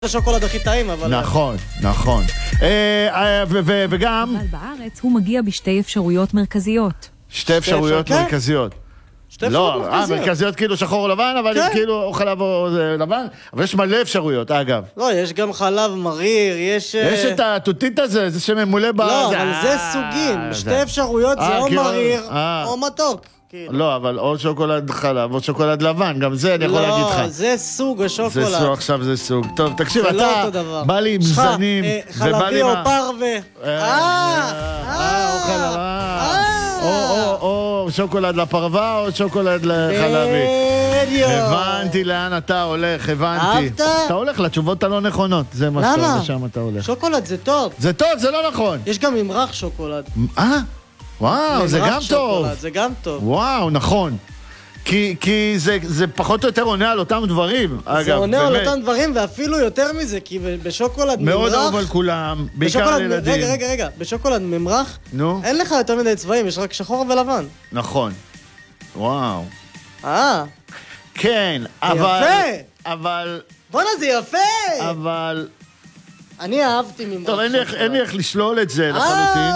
השוקולד הכי טעים, אבל... נכון, נכון. וגם... אבל בארץ הוא מגיע בשתי אפשרויות מרכזיות. שתי אפשרויות מרכזיות. שתי אפשרויות לא, מרכזיות כאילו שחור או לבן, אבל כאילו או חלב או לבן, אבל יש מלא אפשרויות, אגב. לא, יש גם חלב מריר, יש... יש את התותית הזה, זה שממולא ב... לא, אבל זה סוגים. שתי אפשרויות זה או מריר או מתוק. לא, אבל או שוקולד חלב או שוקולד לבן, גם זה אני יכול להגיד לך. לא, זה סוג השוקולד. זה סוג, עכשיו זה סוג. טוב, תקשיב, אתה בא לי עם שלך, זנים, חלבי או פרווה. או שוקולד לפרווה או שוקולד לחלבי. הבנתי לאן אתה הולך, הבנתי. אהבת? אתה הולך לתשובות הלא נכונות, זה מה שאתה הולך, שם אתה הולך. שוקולד זה טוב. זה טוב, זה לא נכון. יש גם ממרח שוקולד. וואו, זה גם טוב. זה גם טוב. וואו, נכון. כי זה פחות או יותר עונה על אותם דברים. זה עונה על אותם דברים, ואפילו יותר מזה, כי בשוקולד ממרח... מאוד אהוב על כולם, בעיקר על ילדים. רגע, בשוקולד ממרח, אין לך יותר מדי צבעים, יש רק שחור ולבן. נכון. וואו. כן, אבל... בוא'נה, זה יפה! אבל... אני אהבתי ממרח. טוב, אין לי איך לשלול את זה לחלוטין.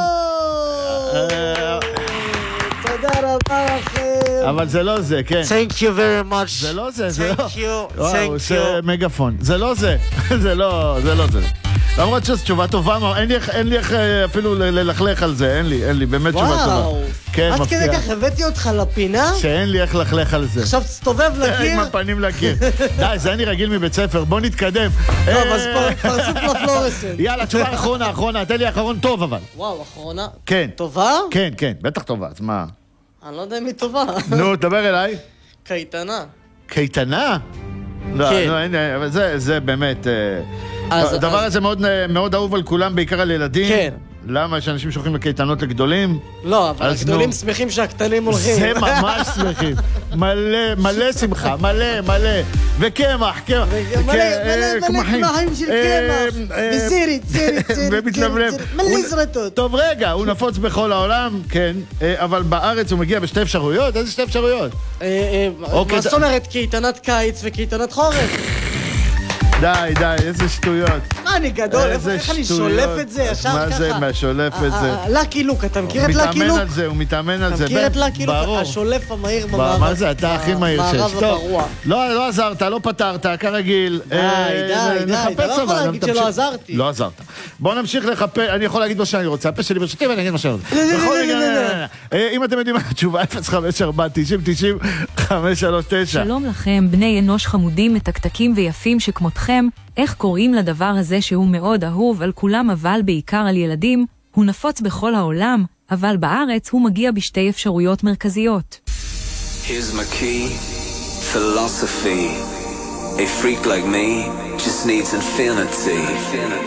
תודה רבה לכם. אבל זה לא זה, כן. Thank you very much. זה לא זה, זה לא. Thank you, וואו, זה מגפון. זה לא זה. זה לא זה. למרות שזו תשובה טובה, אין לי איך אפילו ללכלך על זה, אין לי, באמת תשובה טובה. וואו. כן, עד מפתיע. כדי כך הבאתי אותך לפינה? שאין לי איך ללכלך על זה. עכשיו תסתובב לקיר? עם הפנים לקיר. די, זה אני רגיל מבית ספר, בוא נתקדם. טוב, אז פרסות לפלורסנט. יאללה, תשובה אחרונה, תן לי אחרון טוב אבל. וואו, אחרונה? כן. טובה? כן, בטח טובה, אז מה? אני לא יודע אם היא טובה. נו, דבר אליי. קייטנה. קייטנה? לא, אבל זה באמת... הדבר הזה מאוד אהוב על כולם, בעיקר על ילדים. כן. למה? יש אנשים שהולכים לקייטנות לגדולים? לא, אבל הגדולים שמחים שהקטנים הולכים. זה ממש שמחים. מלא שמחה, מלא. וקמח, מלא קמחים של קמח. וסירית. מלא זרטות. טוב, רגע, הוא נפוץ בכל העולם, כן, אבל בארץ הוא מגיע בשתי אפשרויות? איזה שתי אפשרויות? מה זאת אומרת? קייטנת קיץ וקייטנת חורף. די, איזה שטויות. מה, אני גדול? איך אני שולף את זה ישר ככה? מה זה, שולף את זה? לקי לוק, אתה מכיר את לקי לוק? הוא מתאמן על זה. אתה מכיר את לקי לוק? השולף המהיר במערב. מה זה, אתה הכי מהיר שיש. במערב הפרוע. לא עזרת, לא פתרת, כרגיל. די, אתה לא יכול להגיד שלא עזרתי. לא עזרת. בוא נמשיך לחפש, אני יכול להגיד מה שאני רוצה. הפה שלי ברשותי ואני אגיד מה שאני רוצה. אם אתם יודעים מה התשובה, 054-90-90-539. שלום לכם, בני אנוש חמודים, מתקתקים ויפים שכמותכם. איך קוראים לדבר הזה שהוא מאוד אהוב על כולם אבל בעיקר על ילדים? הוא נפוץ בכל העולם, אבל בארץ הוא מגיע בשתי אפשרויות מרכזיות. Here's my key, philosophy. A freak like me just needs infinity.